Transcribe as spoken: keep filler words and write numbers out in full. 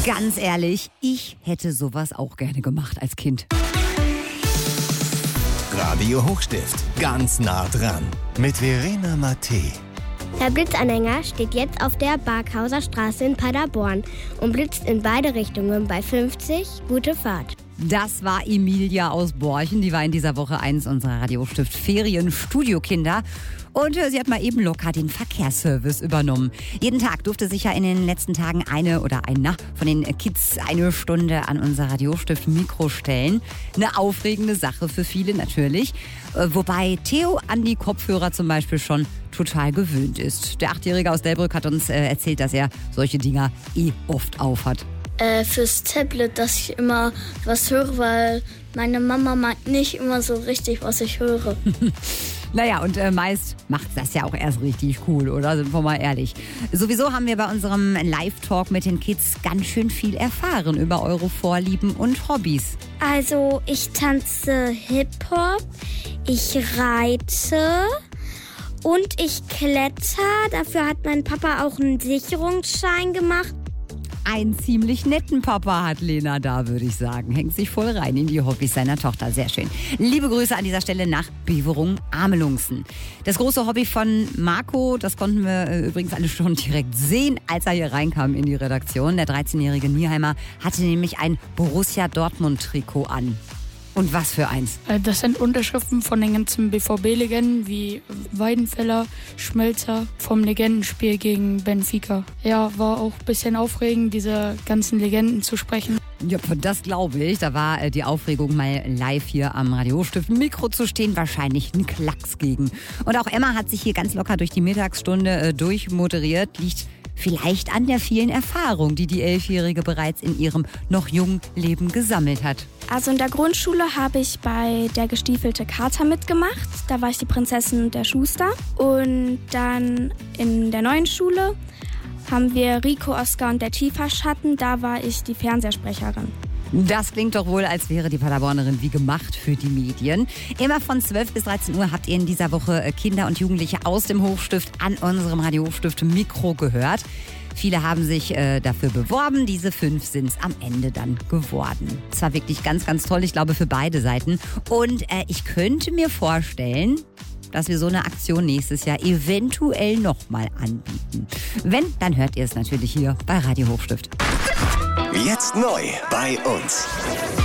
Ganz ehrlich, ich hätte sowas auch gerne gemacht als Kind. Radio Hochstift, ganz nah dran. Mit Verena Mattei. Der Blitzanhänger steht jetzt auf der Barkhauser Straße in Paderborn und blitzt in beide Richtungen bei fünfzig. Gute Fahrt. Das war Emilia aus Borchen. Die war in dieser Woche eins unserer Radiostift Ferien-Studiokinder. Und sie hat mal eben locker den Verkehrsservice übernommen. Jeden Tag durfte sich ja in den letzten Tagen eine oder einer von den Kids eine Stunde an unser Radiostift Mikro stellen. Eine aufregende Sache für viele natürlich. Wobei Theo an die Kopfhörer zum Beispiel schon total gewöhnt ist. Der Achtjährige aus Delbrück hat uns erzählt, dass er solche Dinger eh oft aufhat. Äh, fürs Tablet, dass ich immer was höre, weil meine Mama meint nicht immer so richtig, was ich höre. Naja, und äh, meist macht das ja auch erst richtig cool, oder? Sind wir mal ehrlich. Sowieso haben wir bei unserem Live-Talk mit den Kids ganz schön viel erfahren über eure Vorlieben und Hobbys. Also ich tanze Hip-Hop, ich reite und ich kletter. Dafür hat mein Papa auch einen Sicherungsschein gemacht. Einen ziemlich netten Papa hat Lena da, würde ich sagen. Hängt sich voll rein in die Hobbys seiner Tochter. Sehr schön. Liebe Grüße an dieser Stelle nach Beverung-Amelungsen. Das große Hobby von Marco, das konnten wir äh, übrigens alle schon direkt sehen, als er hier reinkam in die Redaktion. Der dreizehnjährige Nieheimer hatte nämlich ein Borussia Dortmund-Trikot an. Und was für eins? Das sind Unterschriften von den ganzen B V B-Legenden wie Weidenfeller, Schmelzer vom Legendenspiel gegen Benfica. Ja, war auch ein bisschen aufregend, diese ganzen Legenden zu sprechen. Ja, das glaube ich. Da war die Aufregung, mal live hier am Radiostift Mikro zu stehen, wahrscheinlich ein Klacks gegen. Und auch Emma hat sich hier ganz locker durch die Mittagsstunde äh, durchmoderiert. Liegt vielleicht an der vielen Erfahrung, die die Elfjährige bereits in ihrem noch jungen Leben gesammelt hat. Also in der Grundschule habe ich bei der gestiefelte Kater mitgemacht. Da war ich die Prinzessin und der Schuster. Und dann in der neuen Schule haben wir Rico, Oscar und der Schieferschatten. Da war ich die Fernsehsprecherin. Das klingt doch wohl, als wäre die Paderbornerin wie gemacht für die Medien. Immer von zwölf bis dreizehn Uhr habt ihr in dieser Woche Kinder und Jugendliche aus dem Hochstift an unserem Radiostift Mikro gehört. Viele haben sich äh, dafür beworben. Diese fünf sind es am Ende dann geworden. Es war wirklich ganz, ganz toll, ich glaube, für beide Seiten. Und äh, ich könnte mir vorstellen, dass wir so eine Aktion nächstes Jahr eventuell nochmal anbieten. Wenn, dann hört ihr es natürlich hier bei Radio Hochstift. Jetzt neu bei uns.